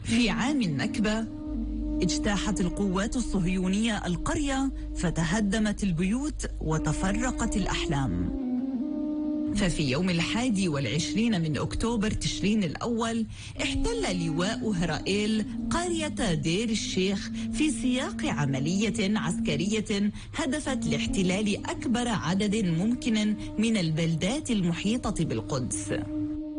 في عام النكبة اجتاحت القوات الصهيونية القرية، فتهدمت البيوت وتفرقت الأحلام. ففي يوم 21 من أكتوبر تشرين الأول احتل لواء هرائيل قرية دير الشيخ في سياق عملية عسكرية هدفت لاحتلال أكبر عدد ممكن من البلدات المحيطة بالقدس.